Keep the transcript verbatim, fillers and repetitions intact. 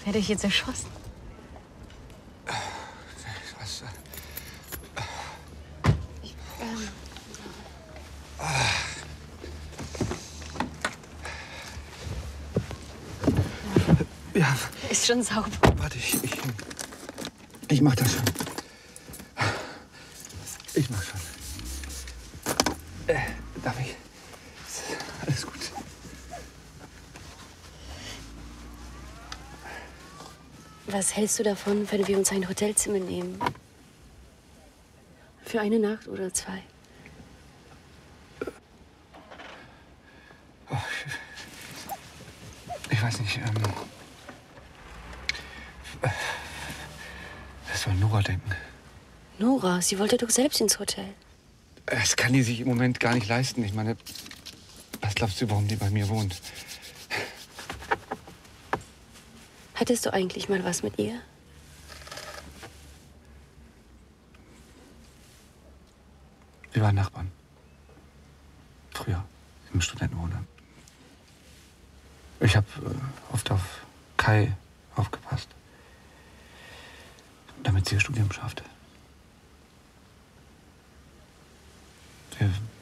Werde ich jetzt erschossen? Was? Ich, ähm... Ja. Ist schon sauber. Warte, ich, ich, ich mach das schon. Ich mach schon. Äh, darf ich? Alles gut. Was hältst du davon, wenn wir uns ein Hotelzimmer nehmen? Für eine Nacht oder zwei? Oh, ich weiß nicht. Ähm, was soll Nora denken? Nora, sie wollte doch selbst ins Hotel. Das kann die sich im Moment gar nicht leisten. Ich meine, was glaubst du, warum die bei mir wohnt? Hattest du eigentlich mal was mit ihr? Wir waren Nachbarn. Früher, im Studentenwohnheim. Ich habe äh, oft auf Kai aufgepasst, damit sie ihr Studium schaffte. Wir